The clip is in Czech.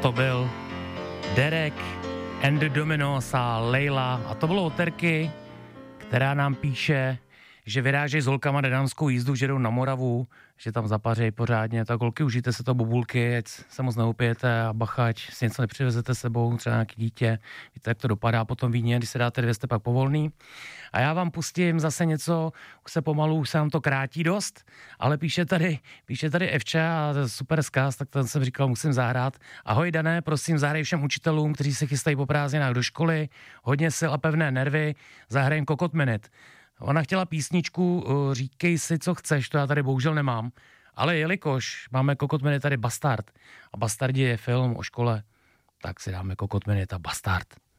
To byl Derek and the Dominos a Leila. A to bylo od Terky, která nám píše, že vyrážejí s holkama na dámskou jízdu, že jdou na Moravu, že tam zapařejí pořádně. Tak holky, užijte se to bobulky, ať se moc neupijete a bacha, ať si něco nepřivezete sebou, třeba nějaký dítě. Víte, jak to dopadá po tom víně, když se dáte 200 pak povolný. A já vám pustím zase něco, už se pomalu, už se nám to krátí dost, ale píše tady Evča a super vzkaz, tak ten jsem říkal, musím zahrát. Ahoj Dané, prosím, zahraj všem učitelům, kteří se chystají po prázdninách do školy, hodně sil a pevné nervy, zahrajím Kokot Minute. Ona chtěla písničku Říkej si, co chceš, to já tady bohužel nemám, ale jelikož máme Kokot Minute tady Bastard a Bastardi je film o škole, tak si dáme Kokot Minute a Bastard.